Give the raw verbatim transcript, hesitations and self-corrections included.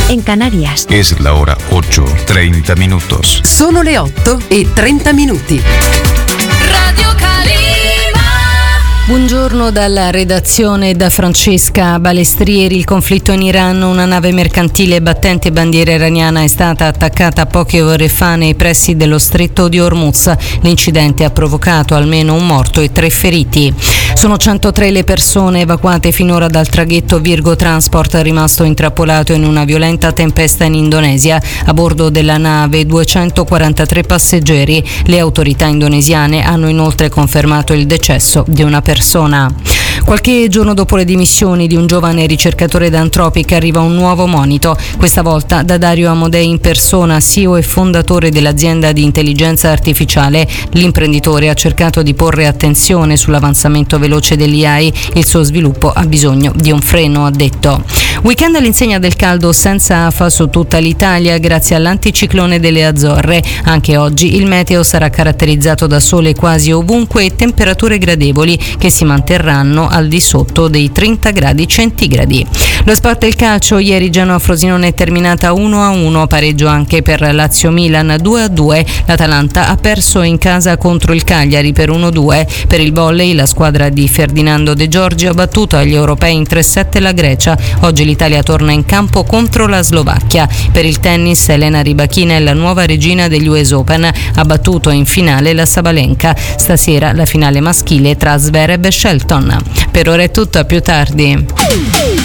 en Canarias. Es la hora ocho, treinta minutos. Sono le otto e trenta minuti. Radio Calima. Buongiorno dalla redazione da Francesca Balestrieri. Il conflitto in Iran, una nave mercantile battente bandiera iraniana è stata attaccata poche ore fa nei pressi dello stretto di Hormuz. L'incidente ha provocato almeno un morto e tre feriti. Sono centotré le persone evacuate finora dal traghetto Virgo Transport, rimasto intrappolato in una violenta tempesta in Indonesia. A bordo della nave duecentoquarantatré passeggeri. Le autorità indonesiane hanno inoltre confermato il decesso di una persona. persona. Qualche giorno dopo le dimissioni di un giovane ricercatore da Anthropic arriva un nuovo monito, questa volta da Dario Amodei in persona, C E O e fondatore dell'azienda di intelligenza artificiale. L'imprenditore ha cercato di porre attenzione sull'avanzamento veloce dell'A I, il suo sviluppo ha bisogno di un freno, ha detto. Weekend all'insegna del caldo senza afa su tutta l'Italia grazie all'anticiclone delle Azzorre. Anche oggi il meteo sarà caratterizzato da sole quasi ovunque e temperature gradevoli che si manterranno al di sotto dei trenta gradi centigradi. Lo sport del calcio, ieri Genoa-Frosinone è terminata uno a uno, pareggio anche per Lazio-Milan due a due. L'Atalanta ha perso in casa contro il Cagliari per uno a due. Per il volley la squadra di Ferdinando De Giorgi ha battuto agli europei in tre a sette la Grecia. Oggi l'Italia torna in campo contro la Slovacchia. Per il tennis Elena Rybakina è la nuova regina degli U S Open, ha battuto in finale la Sabalenka. Stasera la finale maschile tra Zverev e Shelton. Per ora è tutto, a più tardi.